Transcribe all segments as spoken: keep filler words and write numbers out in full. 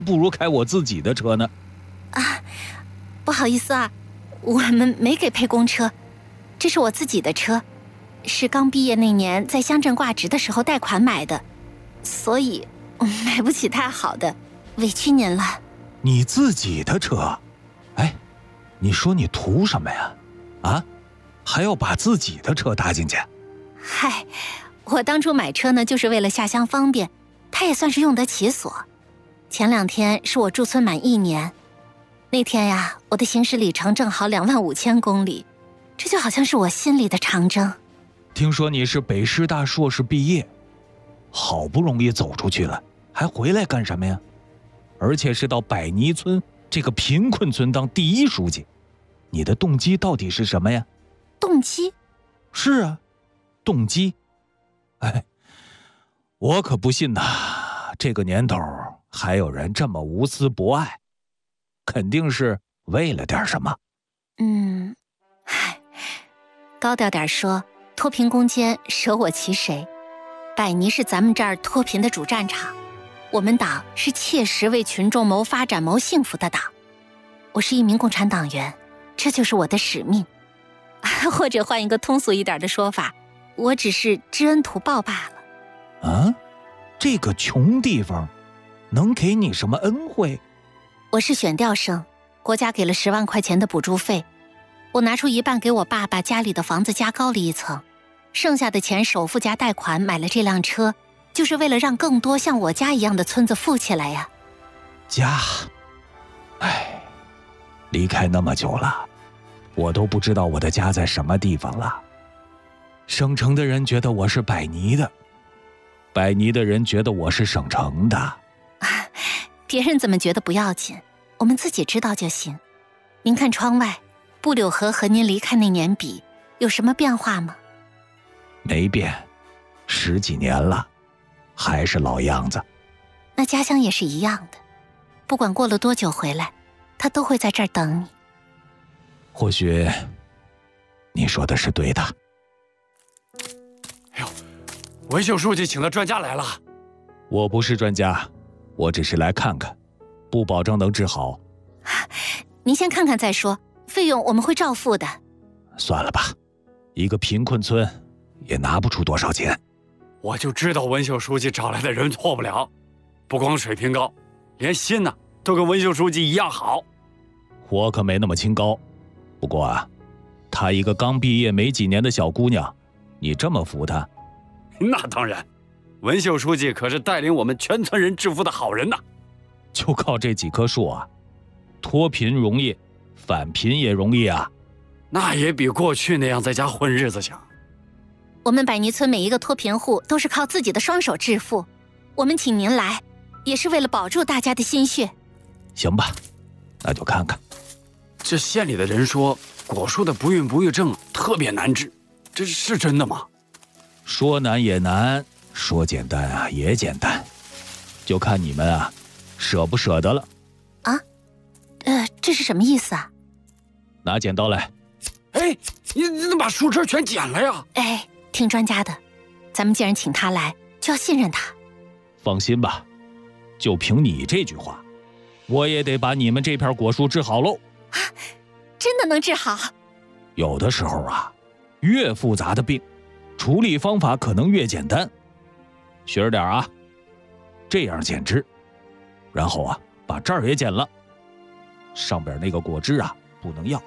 不如开我自己的车呢。 啊，不好意思啊，我们没给配公车，这是我自己的车，是刚毕业那年在乡镇挂职的时候贷款买的，所以买不起太好的，委屈您了。 你自己的车？哎，你说你图什么呀？啊，还要把自己的车搭进去？ 嗨，我当初买车呢，就是为了下乡方便，它也算是用得其所。前两天是我驻村满一年，那天呀，我的行驶里程正好两万五千公里，这就好像是我心里的长征。 听说你是北师大硕士毕业，好不容易走出去了，还回来干什么呀？而且是到百泥村这个贫困村当第一书记，你的动机到底是什么呀？ 动机？ 是啊，动机。哎，我可不信呐，这个年头还有人这么无私博爱，肯定是为了点什么。 嗯，唉，高调点说，脱贫攻坚，舍我其谁？百泥是咱们这儿脱贫的主战场，我们党是切实为群众谋发展、谋幸福的党。我是一名共产党员，这就是我的使命。或者换一个通俗一点的说法，我只是知恩图报罢了。 啊，这个穷地方能给你什么恩惠？ 我是选调生，国家给了十万块钱的补助费，我拿出一半给我爸爸家里的房子加高了一层，剩下的钱首付加贷款买了这辆车，就是为了让更多像我家一样的村子富起来呀。 家，哎，离开那么久了，我都不知道我的家在什么地方了。省城的人觉得我是百泥的，百泥的人觉得我是省城的。啊， 别人怎么觉得不要紧，我们自己知道就行。您看窗外，布柳河和您离开那年比，有什么变化吗？ 没变，十几年了，还是老样子。 那家乡也是一样的，不管过了多久回来，他都会在这儿等你。 或许你说的是对的。 哎呦，文秀书记请的专家来了。 我不是专家，我只是来看看，不保证能治好。 您先看看再说，费用我们会照付的。 算了吧，一个贫困村也拿不出多少钱。 我就知道文秀书记找来的人错不了，不光水平高，连心呢都跟文秀书记一样好。 我可没那么清高，不过啊，她一个刚毕业没几年的小姑娘，你这么扶她？ 那当然，文秀书记可是带领我们全村人致富的好人呐。 就靠这几棵树啊，脱贫容易，返贫也容易啊。 那也比过去那样在家混日子强。 我们百泥村每一个脱贫户都是靠自己的双手致富，我们请您来，也是为了保住大家的心血。 行吧，那就看看。 这县里的人说，果树的不孕不育症特别难治，这是真的吗？ 说难也难，说简单啊也简单，就看你们啊舍不舍得了。 啊？呃，这是什么意思啊？ 拿剪刀来。 哎，你你怎么把树枝全剪了呀？ 哎，听专家的，咱们既然请他来，就要信任他。 放心吧，就凭你这句话，我也得把你们这片果树治好喽。 啊，真的能治好？ 有的时候啊，越复杂的病，处理方法可能越简单。学着点啊，这样剪枝，然后啊，把这儿也剪了，上边那个果汁啊，不能要。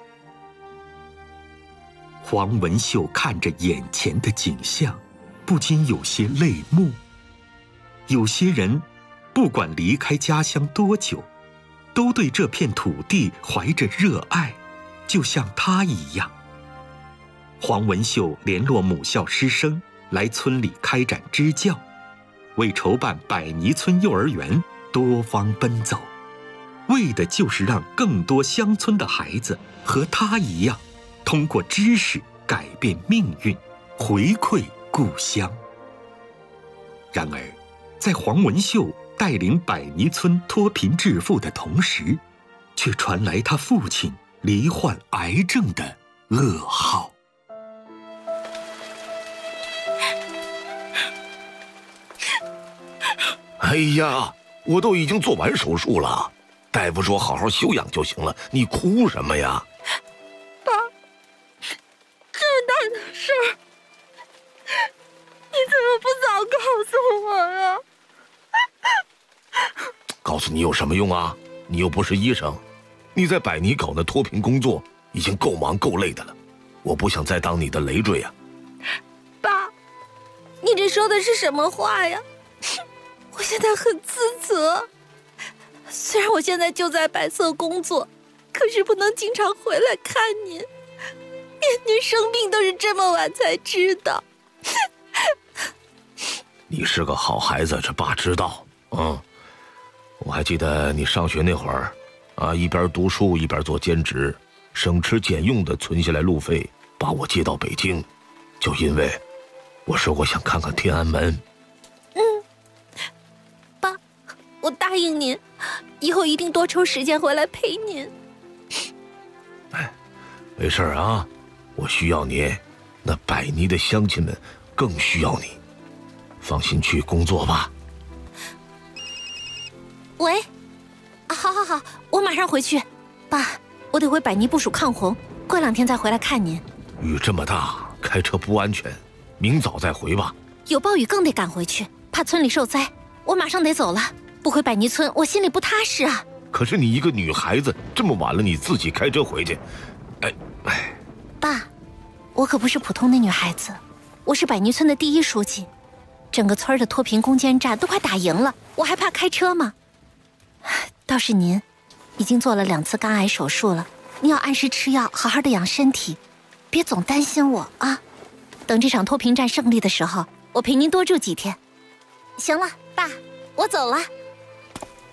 黄文秀看着眼前的景象，不禁有些泪目。有些人，不管离开家乡多久，都对这片土地怀着热爱，就像他一样。黄文秀联络母校师生来村里开展支教，为筹办百泥村幼儿园多方奔走，为的就是让更多乡村的孩子和他一样，通过知识改变命运，回馈故乡。然而，在黄文秀带领百泥村脱贫致富的同时，却传来他父亲罹患癌症的噩耗。 哎呀， 我都已经做完手术了，大夫说好好休养就行了，你哭什么呀？ 爸，这么大的事儿，你怎么不早告诉我呀？ 告诉你有什么用啊？你又不是医生，你在百尼搞那脱贫工作已经够忙够累的了，我不想再当你的累赘呀。 爸，你这说的是什么话呀？我现在很自责，虽然我现在就在百色工作，可是不能经常回来看您，连您生病都是这么晚才知道。 你是个好孩子，这爸知道。嗯，我还记得你上学那会儿，啊，一边读书一边做兼职，省吃俭用的存下来路费，把我接到北京，就因为我说我想看看天安门。 嗯，爸，我答应您，以后一定多抽时间回来陪您。 哎，没事啊，我需要你，那百尼的乡亲们更需要你。放心去工作吧。 喂，啊，好好好，我马上回去。爸，我得回百尼部署抗洪，过两天再回来看您。 雨这么大，开车不安全，明早再回吧。 有暴雨更得赶回去，怕村里受灾。我马上得走了，不回百尼村，我心里不踏实啊。 可是你一个女孩子，这么晚了你自己开车回去，哎哎， 爸，我可不是普通的女孩子，我是百尼村的第一书记。整个村的脱贫攻坚战都快打赢了，我还怕开车吗？倒是您，已经做了两次肝癌手术了，你要按时吃药，好好的养身体，别总担心我啊。等这场脱贫战胜利的时候，我陪您多住几天。行了，爸，我走了。